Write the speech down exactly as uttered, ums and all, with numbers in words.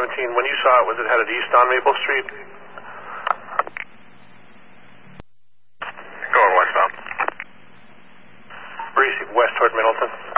seventeen, when you saw it, was it headed east on Maple Street? Going westbound. West toward Middleton.